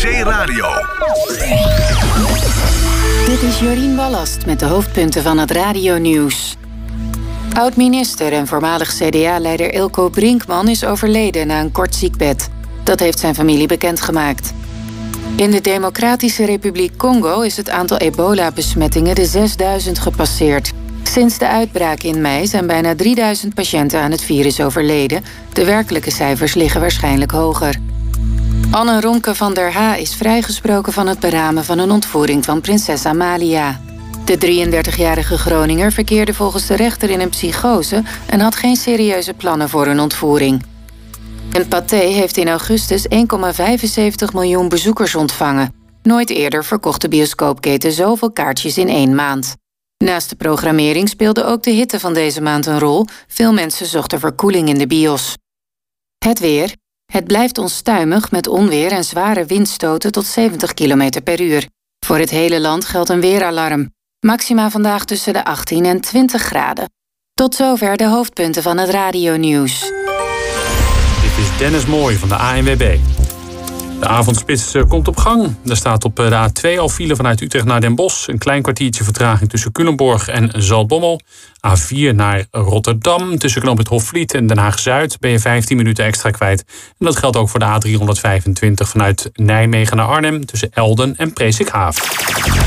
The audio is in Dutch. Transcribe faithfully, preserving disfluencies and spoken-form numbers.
C Radio. Dit is Jorien Wallast met de hoofdpunten van het radionieuws. Oud-minister en voormalig C D A-leider Ilko Brinkman is overleden na een kort ziekbed. Dat heeft zijn familie bekendgemaakt. In de Democratische Republiek Congo is het aantal ebola-besmettingen de zesduizend gepasseerd. Sinds de uitbraak in mei zijn bijna drieduizend patiënten aan het virus overleden. De werkelijke cijfers liggen waarschijnlijk hoger. Anne Ronke van der Ha is vrijgesproken van het beramen van een ontvoering van prinses Amalia. De drieëndertigjarige Groninger verkeerde volgens de rechter in een psychose en had geen serieuze plannen voor een ontvoering. En Pathé heeft in augustus één komma vijfenzeventig miljoen bezoekers ontvangen. Nooit eerder verkocht de bioscoopketen zoveel kaartjes in één maand. Naast de programmering speelde ook de hitte van deze maand een rol. Veel mensen zochten verkoeling in de bios. Het weer. Het blijft onstuimig met onweer en zware windstoten tot zeventig kilometer per uur. Voor het hele land geldt een weeralarm. Maxima vandaag tussen de achttien en twintig graden. Tot zover de hoofdpunten van het radionieuws. Dit is Dennis Mooij van de A N W B. De avondspits komt op gang. Er staat op de A twee al file vanuit Utrecht naar Den Bosch. Een klein kwartiertje vertraging tussen Culemborg en Zaltbommel. A vier naar Rotterdam. Tussen knooppunt Hofvliet en Den Haag-Zuid ben je vijftien minuten extra kwijt. En dat geldt ook voor de A driehonderdvijfentwintig vanuit Nijmegen naar Arnhem. Tussen Elden en Presikhaaf.